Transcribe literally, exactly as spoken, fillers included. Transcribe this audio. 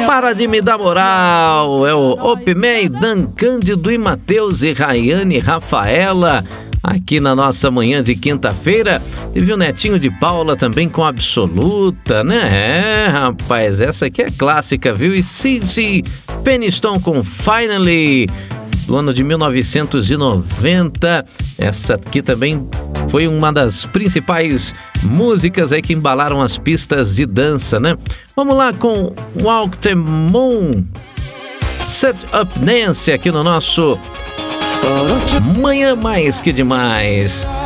Para de me dar moral, é o Opimei, Dan Cândido e Matheus e Rayane Rafaela, aqui na nossa manhã de quinta-feira. Teve o Netinho de Paula também com Absoluta, né? É, rapaz, essa aqui é clássica, viu? E Cid Peniston com Finally, do ano de mil novecentos e noventa. Essa aqui também foi uma das principais músicas aí que embalaram as pistas de dança, né? Vamos lá com Walk the Moon, Set Up Dance aqui no nosso Manhã Mais Que Demais.